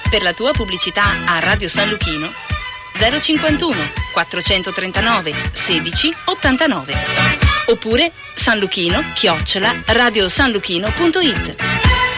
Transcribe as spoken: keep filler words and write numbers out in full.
Per la tua pubblicità a Radio San Luchino zero cinquantuno quattrocentotrentanove sedici ottantanove oppure sanluchino chiocciola radiosanluchino punto it.